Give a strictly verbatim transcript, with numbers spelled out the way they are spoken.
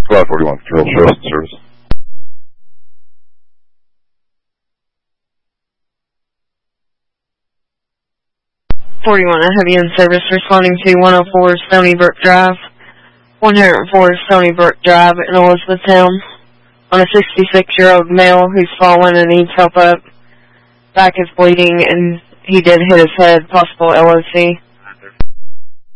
five forty-one, control, show us the service. forty-one, I have you in service responding to one oh four Stony Brook Drive, one oh four Stony Brook Drive in Elizabethtown, on a sixty-six-year-old male who's fallen and needs help up. Back is bleeding and he did hit his head, possible L O C.